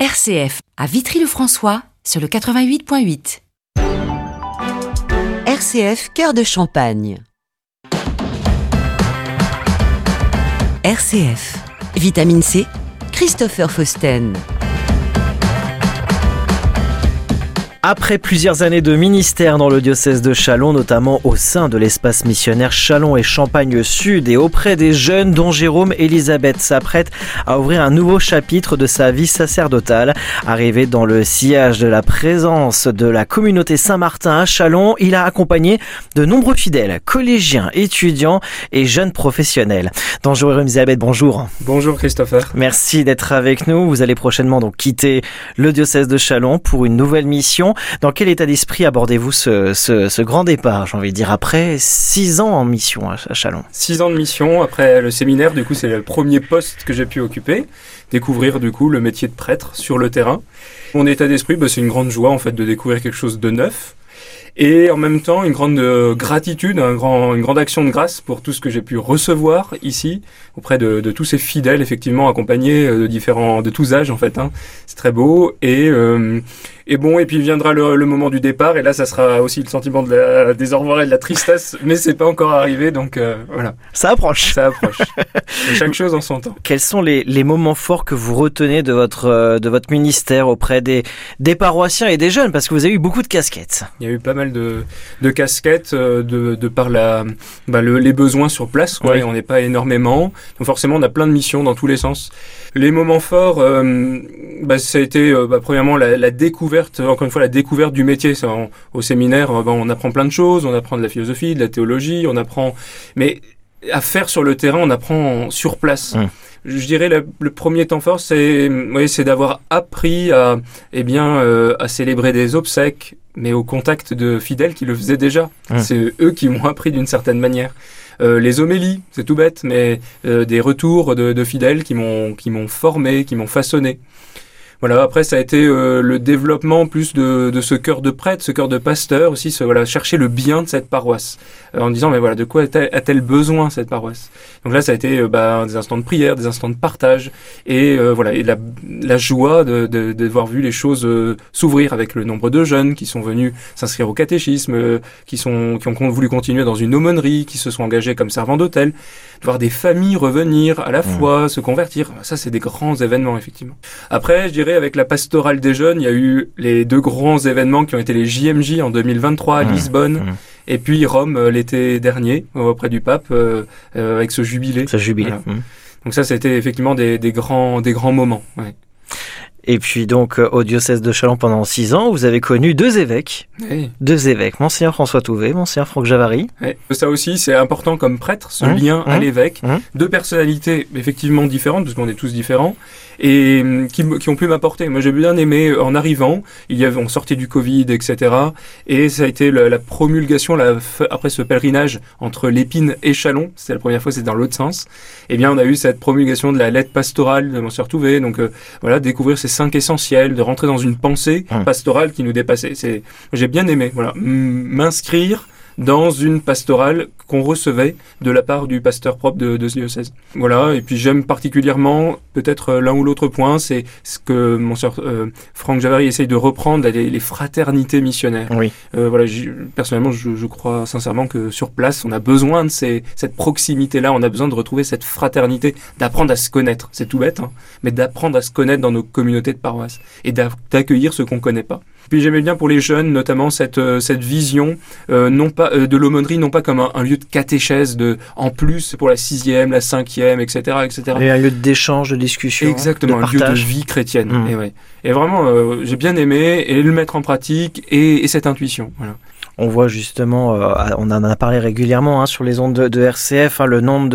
RCF, à Vitry-le-François, sur le 88.8. RCF Cœur de Champagne. RCF, Vitamine C, Christopher Fausten. Après plusieurs années de ministère dans le diocèse de Châlons, notamment au sein de l'espace missionnaire Châlons et Champagne Sud et auprès des jeunes, dont Jérôme Elisabeth s'apprête à ouvrir un nouveau chapitre de sa vie sacerdotale. Arrivé dans le sillage de la présence de la communauté Saint-Martin à Châlons, il a accompagné de nombreux fidèles, collégiens, étudiants et jeunes professionnels. Don Jérôme Elisabeth, bonjour. Bonjour Christopher. Merci d'être avec nous. Vous allez prochainement donc quitter le diocèse de Châlons pour une nouvelle mission. Dans quel état d'esprit abordez-vous ce grand départ, j'ai envie de dire, après 6 ans en mission à Châlons? 6 ans de mission, après le séminaire, du coup c'est le premier poste que j'ai pu occuper, découvrir du coup le métier de prêtre sur le terrain. Mon état d'esprit, c'est une grande joie en fait de découvrir quelque chose de neuf. Et en même temps, une grande gratitude, une grande action de grâce pour tout ce que j'ai pu recevoir ici, auprès de tous ces fidèles, effectivement, accompagnés de tous âges, en fait. C'est très beau. Et puis viendra le moment du départ, et là, ça sera aussi le sentiment des au revoir et de la tristesse, mais c'est pas encore arrivé, donc voilà. Ça approche. Et chaque chose en son temps. Quels sont les moments forts que vous retenez de votre ministère auprès des paroissiens et des jeunes, parce que vous avez eu beaucoup de casquettes? Il y a eu pas mal de casquettes de par les besoins sur place, quoi. Oui. Et on n'est pas énormément, donc forcément on a plein de missions dans tous les sens. Les moments forts, ça a été premièrement la découverte, encore une fois la découverte du métier. Au séminaire, on apprend plein de choses, on apprend de la philosophie, de la théologie, mais à faire sur le terrain, on apprend sur place. Je dirais le premier temps fort, c'est d'avoir appris à célébrer des obsèques, mais au contact de fidèles qui le faisaient déjà. C'est eux qui m'ont appris d'une certaine manière. Les homélies, c'est tout bête, mais des retours de fidèles qui m'ont formé, qui m'ont façonné. Voilà, après ça a été le développement plus de ce cœur de prêtre, ce cœur de pasteur aussi, chercher le bien de cette paroisse, en disant mais voilà, de quoi a-t-elle besoin cette paroisse. Donc là ça a été des instants de prière, des instants de partage, et la joie de voir vu les choses s'ouvrir avec le nombre de jeunes qui sont venus s'inscrire au catéchisme, qui ont voulu continuer dans une aumônerie, qui se sont engagés comme servants d'hôtel, de voir des familles revenir à la foi, se convertir. Ça c'est des grands événements effectivement. Après je dirais avec la pastorale des jeunes, il y a eu les 2 grands événements qui ont été les JMJ en 2023 à Lisbonne, et puis Rome l'été dernier auprès du pape avec ce jubilé. Voilà. Donc ça c'était effectivement des grands moments. Ouais. Et puis donc au diocèse de Châlons pendant 6 ans, vous avez connu 2 évêques. Oui. 2 évêques, Monseigneur François Touvet, Monseigneur Franck Javary. Oui. Ça aussi c'est important comme prêtre, ce lien à l'évêque. 2 personnalités effectivement différentes, parce qu'on est tous différents, et qui ont pu m'apporter. Moi j'ai bien aimé, en arrivant, on sortait du Covid, etc. Et ça a été la promulgation, après ce pèlerinage entre l'Épine et Châlons, c'était la première fois, c'était dans l'autre sens. Eh bien on a eu cette promulgation de la lettre pastorale de Monseigneur Touvet, donc découvrir ces 5 essentiels, de rentrer dans une pensée pastorale qui nous dépassait. J'ai bien aimé, m'inscrire dans une pastorale qu'on recevait de la part du pasteur propre de ce diocèse. Voilà, et puis j'aime particulièrement, peut-être l'un ou l'autre point, c'est ce que Monseigneur Franck Javary essaye de reprendre, les fraternités missionnaires. Oui. Personnellement, je crois sincèrement que sur place, on a besoin de cette proximité-là, on a besoin de retrouver cette fraternité, d'apprendre à se connaître. C'est tout bête, mais d'apprendre à se connaître dans nos communautés de paroisse et d'accueillir ceux qu'on connaît pas. Puis j'aimais bien pour les jeunes, notamment cette vision, non pas de l'aumônerie, non pas comme un lieu de catéchèse, en plus pour la 6e, la 5e, etc., etc. Et un lieu d'échange, de discussion. Exactement, un lieu de vie chrétienne. Et vraiment, j'ai bien aimé et le mettre en pratique et cette intuition. Voilà. On voit justement, on en a parlé régulièrement sur les ondes de RCF, le nombre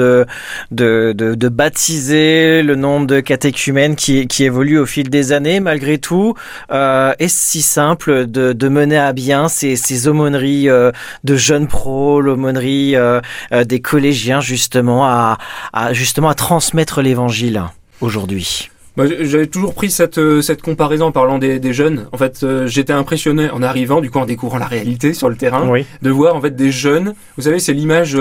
de baptisés, le nombre de catéchumènes qui évolue au fil des années. Malgré tout, est-ce si simple de mener à bien ces aumôneries de jeunes pros, l'aumônerie des collégiens justement à transmettre l'évangile aujourd'hui? Moi, j'avais toujours pris cette comparaison en parlant des jeunes. En fait, j'étais impressionné en arrivant, du coup, en découvrant la réalité sur le terrain, de voir en fait des jeunes. Vous savez, c'est l'image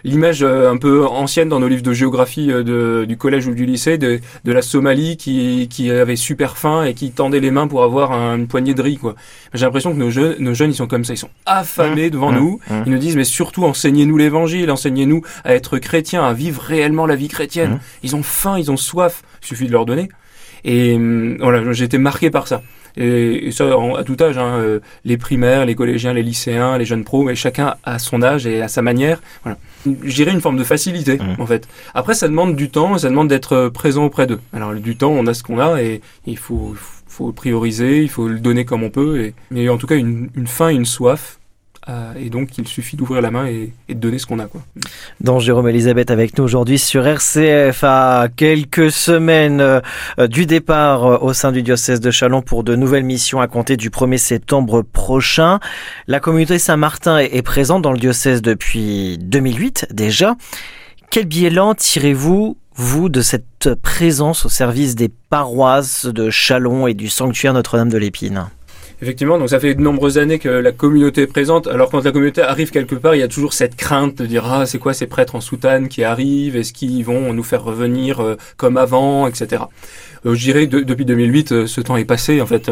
un peu ancienne dans nos livres de géographie du collège ou du lycée de la Somalie qui avait super faim et qui tendait les mains pour avoir une poignée de riz, quoi. J'ai l'impression que nos jeunes, ils sont comme ça, ils sont affamés devant nous. Ils nous disent, mais surtout, enseignez-nous l'évangile, enseignez-nous à être chrétiens, à vivre réellement la vie chrétienne. Ils ont faim, ils ont soif. Il suffit de leur donner. Et voilà, j'ai été marqué par ça. Et ça, à tout âge, les primaires, les collégiens, les lycéens, les jeunes pros, mais chacun à son âge et à sa manière. Voilà. Je dirais une forme de facilité, en fait. Après, ça demande du temps, ça demande d'être présent auprès d'eux. Alors, du temps, on a ce qu'on a et il faut prioriser, il faut le donner comme on peut. Mais en tout cas, une faim, une soif. Et donc, il suffit d'ouvrir la main et de donner ce qu'on a, quoi. Don Jérôme Elisabeth avec nous aujourd'hui sur RCF à quelques semaines du départ au sein du diocèse de Châlons pour de nouvelles missions à compter du 1er septembre prochain. La communauté Saint-Martin est présente dans le diocèse depuis 2008 déjà. Quel bilan tirez-vous, vous, de cette présence au service des paroisses de Châlons et du sanctuaire Notre-Dame de l'Épine ? Effectivement, donc ça fait de nombreuses années que la communauté est présente. Alors quand la communauté arrive quelque part, il y a toujours cette crainte de dire c'est quoi ces prêtres en soutane qui arrivent, est-ce qu'ils vont nous faire revenir comme avant, etc. Je dirais que depuis 2008, ce temps est passé. En fait,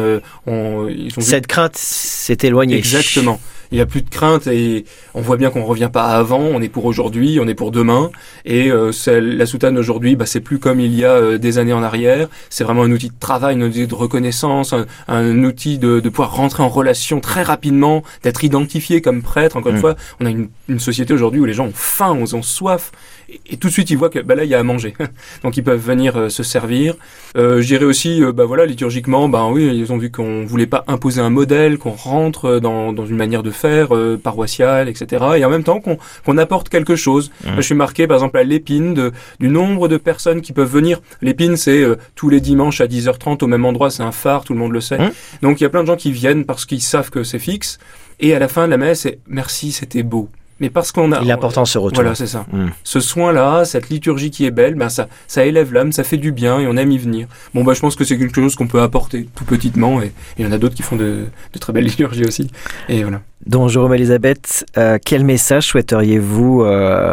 cette crainte s'est éloignée. Exactement. Il n'y a plus de crainte et on voit bien qu'on revient pas à avant. On est pour aujourd'hui, on est pour demain. Et la soutane aujourd'hui, c'est plus comme il y a des années en arrière. C'est vraiment un outil de travail, un outil de reconnaissance, un outil de pouvoir rentrer en relation très rapidement, d'être identifié comme prêtre. Encore une fois, on a une société aujourd'hui où les gens ont faim, ils ont soif. Et tout de suite, ils voient que là, il y a à manger. Donc, ils peuvent venir se servir. Je dirais aussi, liturgiquement, oui, ils ont vu qu'on voulait pas imposer un modèle, qu'on rentre dans une manière de faire paroissiale, etc. Et en même temps, qu'on apporte quelque chose. Moi, je suis marqué, par exemple, à l'Épine, du nombre de personnes qui peuvent venir. L'Épine, c'est tous les dimanches à 10h30 au même endroit. C'est un phare, tout le monde le sait. Donc, il y a plein de gens qui viennent parce qu'ils savent que c'est fixe. Et à la fin de la messe, c'est « Merci, c'était beau ». Mais parce qu'on a... L'important se retourne. Voilà, c'est ça. Ce soin-là, cette liturgie qui est belle, ça élève l'âme, ça fait du bien et on aime y venir. Je pense que c'est quelque chose qu'on peut apporter tout petitement et il y en a d'autres qui font de très belles liturgies aussi. Et voilà. Don Jérôme Elisabeth, quel message souhaitez-vous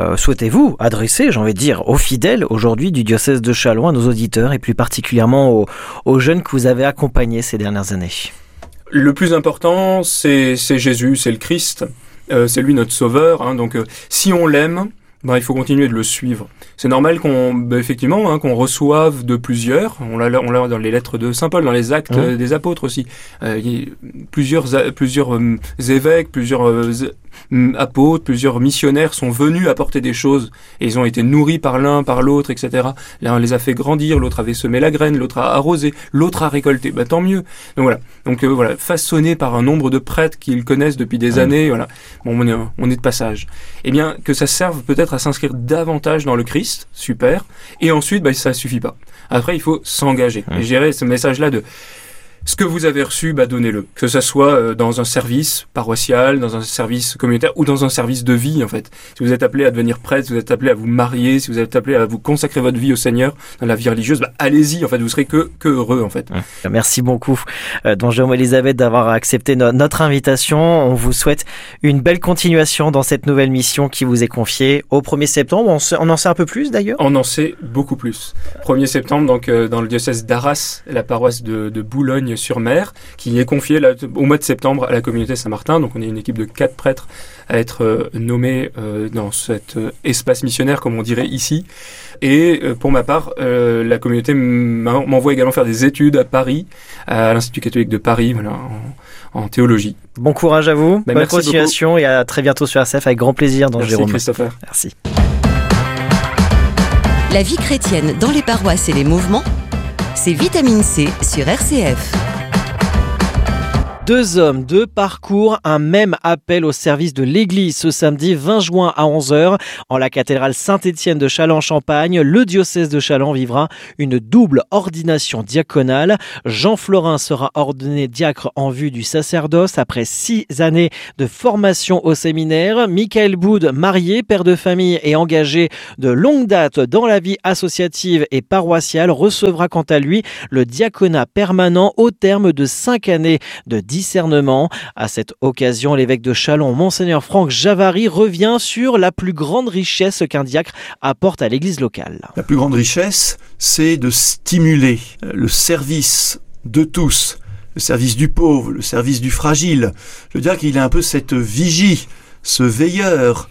adresser, j'ai envie de dire, aux fidèles aujourd'hui du diocèse de Châlons, à nos auditeurs et plus particulièrement aux jeunes que vous avez accompagnés ces dernières années ? Le plus important, c'est Jésus, c'est le Christ. C'est lui notre sauveur, donc si on l'aime, il faut continuer de le suivre. C'est normal qu'on reçoive de plusieurs. On l'a dans les lettres de Saint Paul, dans les actes des apôtres aussi. Plusieurs évêques, plusieurs apôtres, plusieurs missionnaires sont venus apporter des choses et ils ont été nourris par l'un, par l'autre, etc. L'un les a fait grandir, l'autre avait semé la graine, l'autre a arrosé, l'autre a récolté. Tant mieux. Donc voilà, façonné par un nombre de prêtres qu'ils connaissent depuis des années. Voilà. On est de passage. Eh bien, que ça serve peut-être à s'inscrire davantage dans le Christ, super. Et ensuite, ça suffit pas. Après, il faut s'engager. Et je dirais ce message-là de ce que vous avez reçu, donnez-le. Que ça soit dans un service paroissial, dans un service communautaire ou dans un service de vie, en fait. Si vous êtes appelé à devenir prêtre, si vous êtes appelé à vous marier, si vous êtes appelé à vous consacrer votre vie au Seigneur dans la vie religieuse, allez-y, en fait. Vous serez que heureux, en fait. Merci beaucoup, Don Jérôme Elisabeth, d'avoir accepté notre invitation. On vous souhaite une belle continuation dans cette nouvelle mission qui vous est confiée au 1er septembre. On en sait un peu plus, d'ailleurs ? On en sait beaucoup plus. 1er septembre, donc, dans le diocèse d'Arras, la paroisse de Boulogne-sur-Mer, qui est confiée au mois de septembre à la communauté Saint-Martin. Donc on est une équipe de 4 prêtres à être nommés dans cet espace missionnaire, comme on dirait ici. Et pour ma part, la communauté m'envoie également faire des études à Paris, à l'Institut catholique de Paris, en théologie. Bon courage à vous, bonne continuation beaucoup. Et à très bientôt sur RCF avec grand plaisir, Don Jérôme. Merci Christopher. Merci. La vie chrétienne dans les paroisses et les mouvements, c'est Vitamine C sur RCF. Deux hommes, deux parcours, un même appel au service de l'Église ce samedi 20 juin à 11h. En la cathédrale Saint-Étienne de Châlons-en-Champagne, le diocèse de Châlons vivra une double ordination diaconale. Jean Florin sera ordonné diacre en vue du sacerdoce après 6 années de formation au séminaire. Michael Boud, marié, père de famille et engagé de longue date dans la vie associative et paroissiale, recevra quant à lui le diaconat permanent au terme de 5 années de discernement. À cette occasion, l'évêque de Châlons, Monseigneur Franck Javary, revient sur la plus grande richesse qu'un diacre apporte à l'église locale. La plus grande richesse, c'est de stimuler le service de tous, le service du pauvre, le service du fragile. Je veux dire qu'il a un peu cette vigie, ce veilleur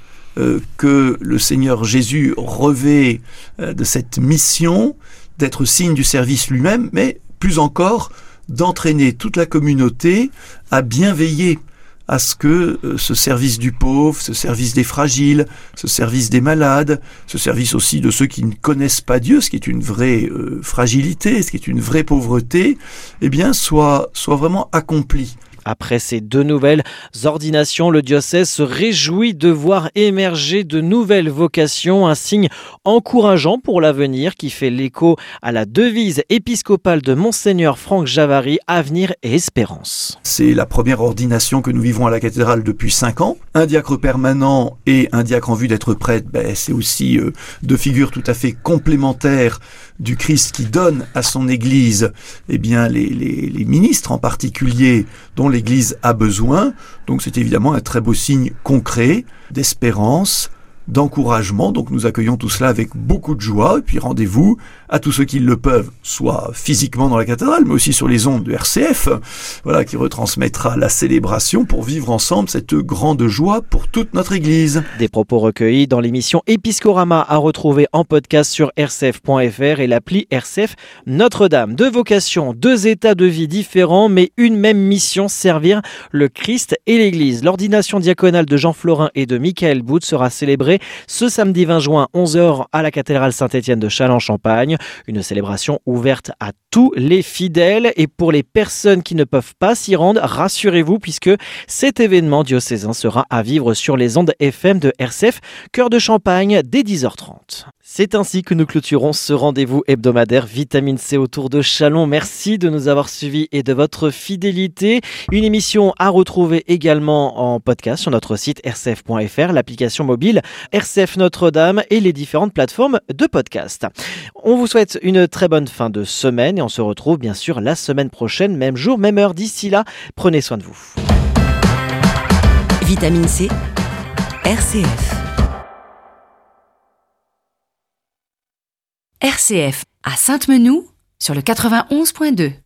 que le Seigneur Jésus revêt de cette mission d'être signe du service lui-même, mais plus encore d'entraîner toute la communauté à bien veiller à ce que ce service du pauvre, ce service des fragiles, ce service des malades, ce service aussi de ceux qui ne connaissent pas Dieu, ce qui est une vraie fragilité, ce qui est une vraie pauvreté, eh bien soit vraiment accompli. Après ces 2 nouvelles ordinations, le diocèse se réjouit de voir émerger de nouvelles vocations, un signe encourageant pour l'avenir qui fait l'écho à la devise épiscopale de Monseigneur Franck Javary, avenir et espérance. C'est la première ordination que nous vivons à la cathédrale depuis 5 ans. Un diacre permanent et un diacre en vue d'être prêtre, c'est aussi 2 figures tout à fait complémentaires du Christ qui donne à son Église les ministres en particulier dont l'Église a besoin. Donc c'est évidemment un très beau signe concret d'espérance, d'encouragement. Donc nous accueillons tout cela avec beaucoup de joie. Et puis rendez-vous à tous ceux qui le peuvent, soit physiquement dans la cathédrale, mais aussi sur les ondes de RCF, qui retransmettra la célébration pour vivre ensemble cette grande joie pour toute notre Église. Des propos recueillis dans l'émission Épiscorama à retrouver en podcast sur rcf.fr et l'appli RCF Notre-Dame. 2 vocations, 2 états de vie différents, mais une même mission, servir le Christ et l'Église. L'ordination diaconale de Jean Florin et de Michael Boud sera célébrée ce samedi 20 juin 11h à la cathédrale Saint-Étienne de Châlons-en-Champagne. Une célébration ouverte à tous les fidèles et pour les personnes qui ne peuvent pas s'y rendre, rassurez-vous puisque cet événement diocésain sera à vivre sur les ondes FM de RCF Cœur de Champagne dès 10h30. C'est ainsi que nous clôturons ce rendez-vous hebdomadaire Vitamine C autour de Châlons. Merci de nous avoir suivis et de votre fidélité. Une émission à retrouver également en podcast sur notre site rcf.fr, l'application mobile RCF Notre-Dame et les différentes plateformes de podcast. On vous souhaite une très bonne fin de semaine et on se retrouve bien sûr la semaine prochaine, même jour, même heure. D'ici là, prenez soin de vous. Vitamine C, RCF. RCF à Sainte-Menou sur le 91.2.